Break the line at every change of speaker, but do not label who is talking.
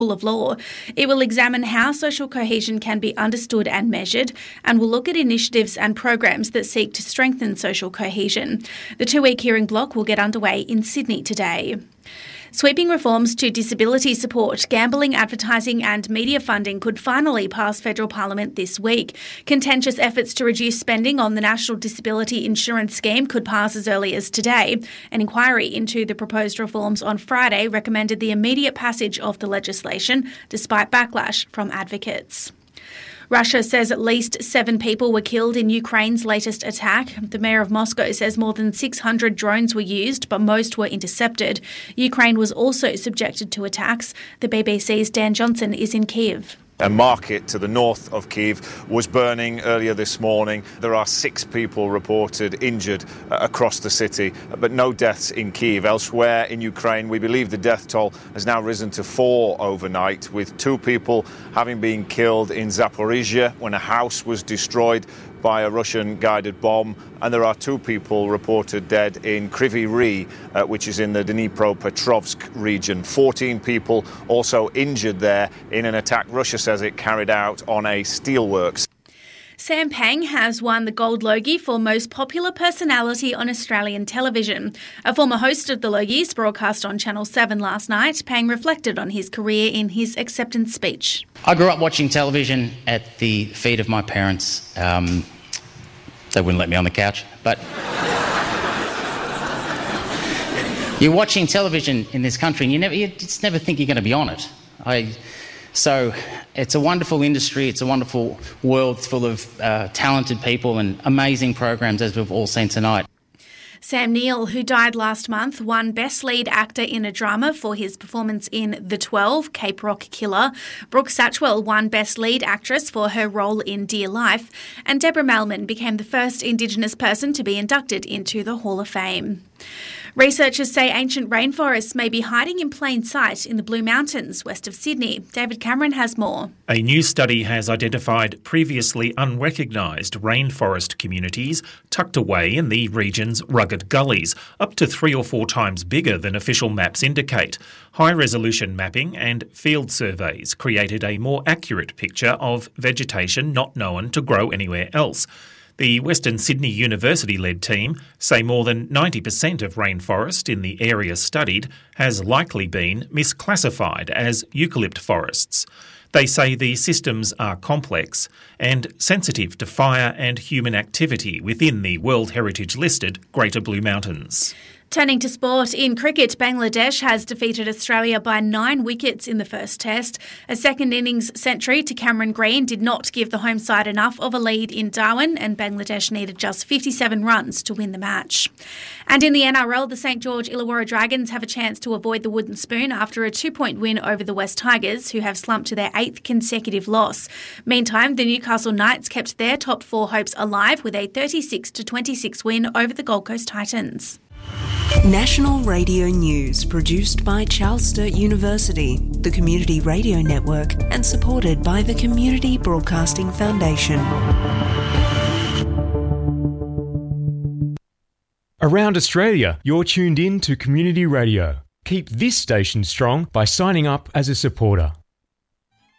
of law. It will examine how social cohesion can be understood and measured, and will look at initiatives and programs that seek to strengthen social cohesion. The 2-week hearing block will get underway in Sydney today. Sweeping reforms to disability support, gambling, advertising and media funding could finally pass federal parliament this week. Contentious efforts to reduce spending on the National Disability Insurance Scheme could pass as early as today. An inquiry into the proposed reforms on Friday recommended the immediate passage of the legislation, despite backlash from advocates. Russia says at least 7 people were killed in Ukraine's latest attack. The mayor of Moscow says more than 600 drones were used, but most were intercepted. Ukraine was also subjected to attacks. The BBC's Dan Johnson is in Kyiv.
A market to the north of Kyiv was burning earlier this morning. There are 6 people reported injured across the city, but no deaths in Kyiv. Elsewhere in Ukraine, we believe the death toll has now risen to 4 overnight, with 2 people having been killed in Zaporizhia when a house was destroyed by a Russian-guided bomb, and there are 2 people reported dead in Kryvyi Rih, which is in the Dnipropetrovsk region. 14 people also injured there in an attack Russia says it carried out on a steelworks.
Sam Pang has won the Gold Logie for Most Popular Personality on Australian television. A former host of the Logies, broadcast on Channel 7 last night, Pang reflected on his career in his acceptance speech.
I grew up watching television at the feet of my parents. They wouldn't let me on the couch, but you're watching television in this country and you just never think you're going to be on it. So it's a wonderful industry, it's a wonderful world full of talented people and amazing programs, as we've all seen tonight.
Sam Neill, who died last month, won Best Lead Actor in a Drama for his performance in The 12, Cape Rock Killer. Brooke Satchwell won Best Lead Actress for her role in Dear Life. And Deborah Malman became the first Indigenous person to be inducted into the Hall of Fame. Researchers say ancient rainforests may be hiding in plain sight in the Blue Mountains, west of Sydney. David Cameron has more.
A new study has identified previously unrecognised rainforest communities tucked away in the region's rugged gullies, up to 3 or 4 times bigger than official maps indicate. High-resolution mapping and field surveys created a more accurate picture of vegetation not known to grow anywhere else. The Western Sydney University-led team say more than 90% of rainforest in the area studied has likely been misclassified as eucalypt forests. They say the systems are complex and sensitive to fire and human activity within the World Heritage-listed Greater Blue Mountains.
Turning to sport, in cricket, Bangladesh has defeated Australia by 9 wickets in the first test. A second innings century to Cameron Green did not give the home side enough of a lead in Darwin, and Bangladesh needed just 57 runs to win the match. And in the NRL, the St George Illawarra Dragons have a chance to avoid the wooden spoon after a 2-point win over the West Tigers, who have slumped to their 8th consecutive loss. Meantime, the Newcastle Knights kept their top 4 hopes alive with a 36-26 win over the Gold Coast Titans.
National Radio News, produced by Charles Sturt University, the Community Radio Network, and supported by the Community Broadcasting Foundation.
Around Australia, you're tuned in to Community Radio. Keep this station strong by signing up as a supporter.